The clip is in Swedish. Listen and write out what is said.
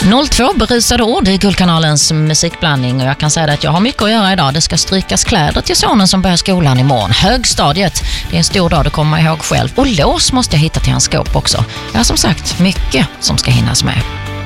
02 berusade ord i Guldkanalens musikblandning, och jag kan säga att jag har mycket att göra idag. Det ska strykas kläder till sonen som börjar skolan imorgon. Högstadiet, det är en stor dag, det kommer man ihåg själv. Och lås måste jag hitta till hans skåp också. Ja, som sagt, mycket som ska hinnas med.